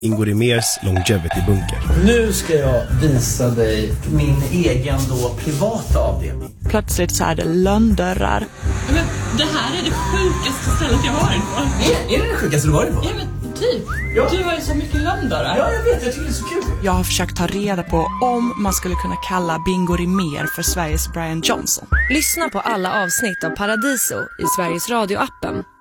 Ingo Rimérs Longevity-bunker. Nu ska jag visa dig min egen då privata avdelning. Plötsligt så är det lönndörrar. Men det här är det sjukaste stället jag varit på. Är det sjukaste du varit på? Ja, men typ. Ja. Du har ju så mycket lönndörrar. Ja, jag vet. Jag tycker det är så kul. Jag har försökt ta reda på om man skulle kunna kalla Bingo Rimér för Sveriges Brian Johnson. Lyssna på alla avsnitt av Paradiso i Sveriges Radio-appen